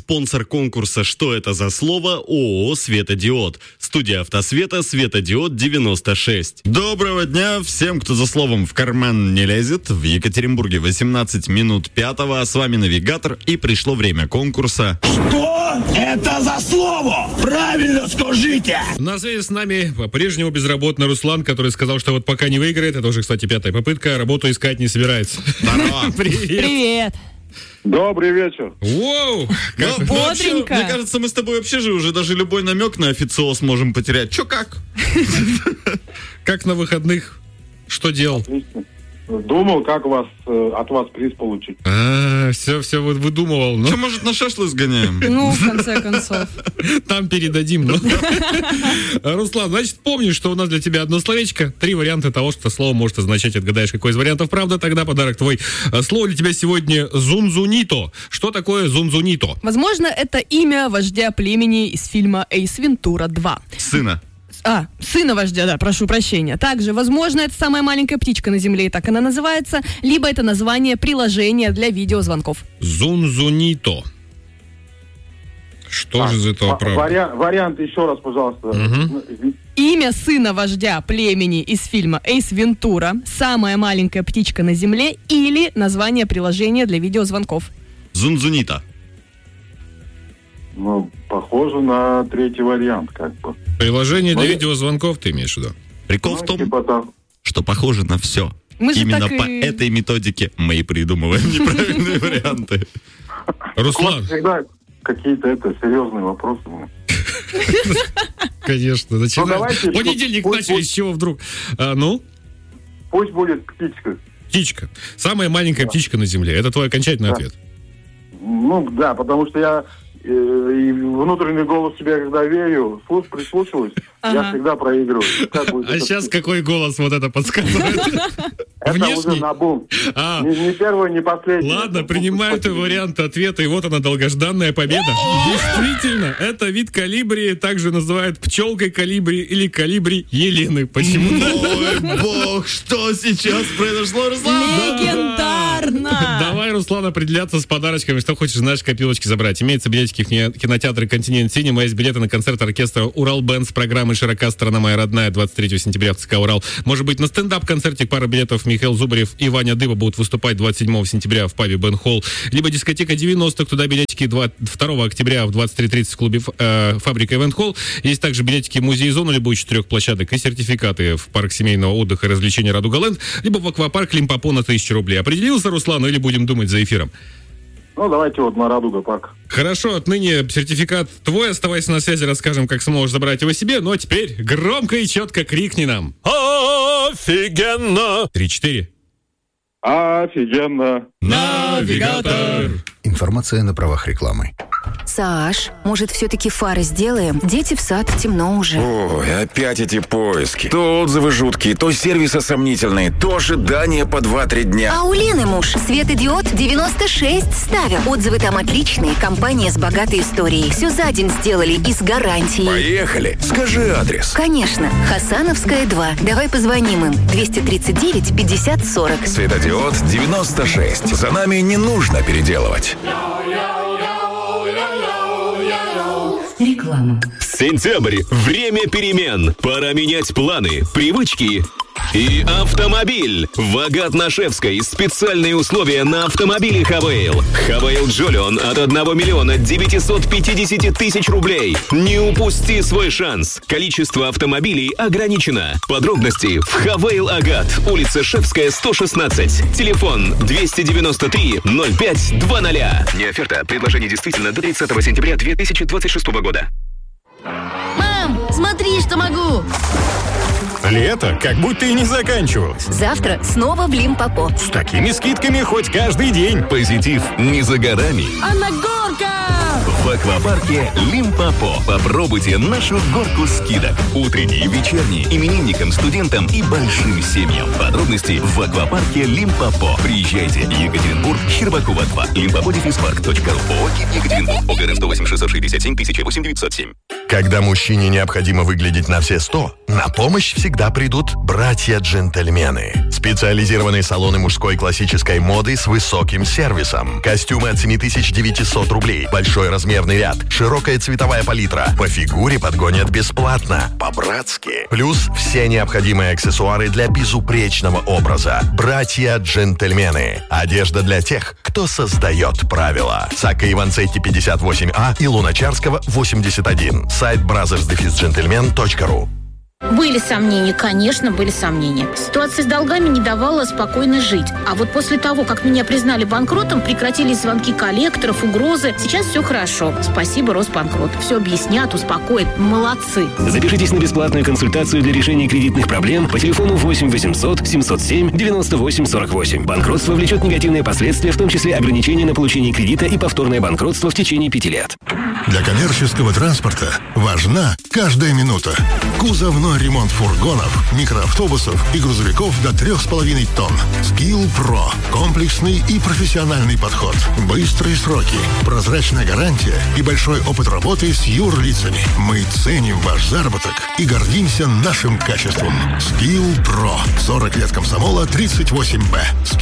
Спонсор конкурса «Что это за слово?» ООО «Светодиод». Студия «Автосвета», «Светодиод 96». Доброго дня всем, кто за словом в карман не лезет. В Екатеринбурге 18 минут 5-го, а с вами навигатор, и пришло время конкурса. Что это за слово? Правильно скажите! На связи с нами по-прежнему безработный Руслан, который сказал, что вот пока не выиграет, это уже, кстати, 5-я попытка, работу искать не собирается. Здорово! Привет! Добрый вечер. Воу! Бодренько. Мне кажется, мы с тобой вообще же уже даже любой намек на официоз можем потерять. Чё как? Как на выходных? Что делал? Отлично. Думал, как от вас приз получить. Все выдумывал. Чё, может, на шашлык сгоняем? Ну, в конце концов. Там передадим. Руслан, значит, помни, что у нас для тебя одно словечко, 3 варианта того, что слово может означать. Отгадаешь, какой из вариантов правда, тогда подарок твой. Слово для тебя сегодня зунзунито. Что такое зунзунито? Возможно, это имя вождя племени из фильма «Эйс Вентура 2». Сына. Сына вождя, да, прошу прощения. Также, возможно, это самая маленькая птичка на земле, и так она называется, либо это название приложения для видеозвонков. Зунзунито. Что же из этого правда? Вариант еще раз, пожалуйста. Имя сына вождя племени из фильма «Эйс Вентура», самая маленькая птичка на земле, или название приложения для видеозвонков. Зунзунита. Ну, похоже на третий вариант, как бы. Приложение для видеозвонков ты имеешь в виду? Прикол в том, что похоже на все. Мы же Именно так по этой методике мы и придумываем неправильные варианты. Руслан. Всегда какие-то серьезные вопросы. Конечно. Давайте, Понедельник начали, с чего вдруг? Пусть будет птичка. Птичка. Самая маленькая птичка на земле. Это твой окончательный ответ? Ну, да, потому что я и внутренний голос себе, когда верю, прислушиваюсь, я всегда проигрываю. А сейчас какой голос вот это подсказывает? Это уже на бум. Не первый, не последний. Ладно, принимаю твой вариант ответа, и вот она, долгожданная победа. Действительно, это вид колибри, также называют пчелкой колибри или колибри Елены. Почему-то. Ой, бог, что сейчас произошло, Руслан? Легендарно! Давай, Руслан, определяться с подарочками. Что хочешь, знаешь, копилочки забрать. Имеется билетики в кинотеатры «Континент Синема». Есть билеты на концерт оркестра «Урал Бэнд» с программой «Широка страна моя родная» 23 сентября в ЦСКА «Урал». Может быть, на стендап-концертик пара билетов. Михаил Зубарев и Ваня Дыба будут выступать 27 сентября в пабе «Бен Холл». Либо дискотека 90-х, туда билетики 2 октября в 23:30 в клубе «Фабрика Ивент Холл». Есть также билетики в музей-зону любой 4 площадок и сертификаты в парк семейного отдыха и развлечений «Радуга-Ленд», либо в аквапарк «Лимпопо» на 1000 рублей. Определился, Руслан, или будем думать за эфиром? Ну, давайте на «Радуга-парк». Хорошо, отныне сертификат твой. Оставайся на связи, расскажем, как сможешь забрать его себе. Ну, а теперь громко и четко крикни нам. Офигенно! 3-4. Офигенно! Навигатор! Информация на правах рекламы. Саш, может, все-таки фары сделаем? Дети в сад, темно уже. Ой, опять эти поиски. То отзывы жуткие, то сервисы сомнительные, то ожидания по 2-3 дня. А у Лены муж Светодиод 96 ставил. Отзывы там отличные, компания с богатой историей. Все за день сделали и с гарантией. Поехали, скажи адрес. Конечно, Хасановская 2. Давай позвоним им. 239 50 40. Светодиод 96. За нами не нужно переделывать. Реклама. Сентябрь. Время перемен. Пора менять планы, привычки и автомобиль. В Агат-на-Шевской специальные условия на автомобили Хавейл. Хавейл Джолион от 1 миллиона 950 тысяч рублей. Не упусти свой шанс. Количество автомобилей ограничено. Подробности в Хавейл Агат. Улица Шевская, 116. Телефон 293 05 20. Не оферта. Предложение действительно до 30 сентября 2026 года. Мам, смотри, что могу! Лето как будто и не заканчивалось. Завтра снова в Лимпопо. С такими скидками хоть каждый день. Позитив не за горами. А на горка! В аквапарке Лимпопо. Попробуйте нашу горку скидок. Утренние, вечерние, именинникам, студентам и большим семьям. Подробности в аквапарке Лимпопо. Приезжайте. Екатеринбург, Щербакова 2. Limpopo-парк.ру. ООО «Екатеринбург». ОГРН 108 667 1008 907. Когда мужчине необходимо выглядеть на все 100, на помощь всегда придут братья-джентльмены. Специализированные салоны мужской классической моды с высоким сервисом. Костюмы от 7900 рублей, большой размерный ряд, широкая цветовая палитра. По фигуре подгонят бесплатно, по-братски. Плюс все необходимые аксессуары для безупречного образа. Братья-джентльмены. Одежда для тех, кто создает правила. Сакко Иванцетти 58А и Луначарского 81. Сайт brothers-gentlemen.ru. Были сомнения, конечно, были сомнения. Ситуация с долгами не давала спокойно жить. А вот после того, как меня признали банкротом, прекратились звонки коллекторов, угрозы. Сейчас все хорошо. Спасибо, Росбанкрот. Все объяснят, успокоят. Молодцы. Запишитесь на бесплатную консультацию для решения кредитных проблем по телефону 8 800 707 98 48. Банкротство влечет негативные последствия, в том числе ограничения на получение кредита и повторное банкротство в течение 5 лет. Для коммерческого транспорта важна каждая минута. Кузовной ремонт фургонов, микроавтобусов и грузовиков до 3,5 тонн. Skill Pro. Комплексный и профессиональный подход. Быстрые сроки, прозрачная гарантия и большой опыт работы с юрлицами. Мы ценим ваш заработок и гордимся нашим качеством. Skill Pro. 40 лет комсомола, 38Б.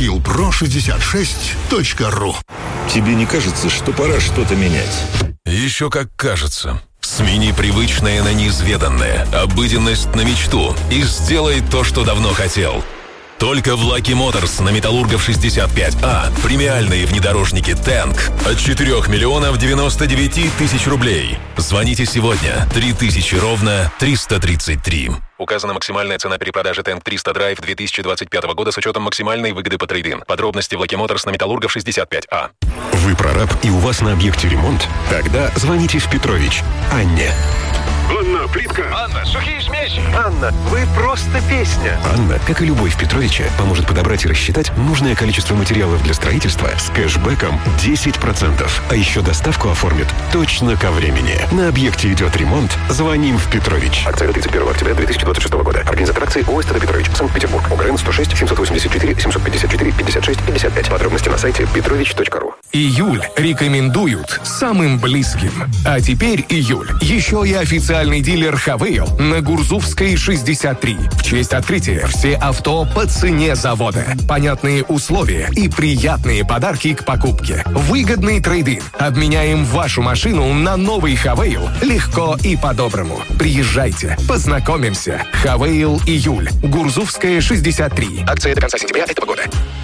skillpro66.ru. Тебе не кажется, что пора что-то менять? Еще как кажется. Смени привычное на неизведанное, обыденность на мечту и сделай то, что давно хотел. Только в Lucky Motors на Металлургов 65А премиальные внедорожники Tank от 4 миллионов 99 тысяч рублей. Звоните сегодня. 3000 ровно 333. Указана максимальная цена перепродажи Tank 300 Drive 2025 года с учетом максимальной выгоды по трейд-ин. Подробности в Lucky Motors на Металлургов 65А. Вы прораб и у вас на объекте ремонт? Тогда звоните в Петрович Анне. Анна, плитка. Анна, сухие смеси. Анна, вы просто песня. Анна, как и любовь Петровича, поможет подобрать и рассчитать нужное количество материалов для строительства с кэшбэком 10%. А еще доставку оформит точно ко времени. На объекте идет ремонт, звоним в Петрович. Акция до 31 октября 2026 года. Организатор акции ОСТ Петрович, Санкт-Петербург. ОГРН 106 784 754 56 55. Подробности на сайте petrovich.ru. Июль рекомендуют самым близким. А теперь июль. Еще и официальный дилер Хавейл на Гурзувской 63. В честь открытия все авто по цене завода. Понятные условия и приятные подарки к покупке. Выгодный трейд-ин. Обменяем вашу машину на новый Хавейл легко и по-доброму. Приезжайте, познакомимся. Хавейл июль. Гурзувская 63. Акция до конца сентября этого года.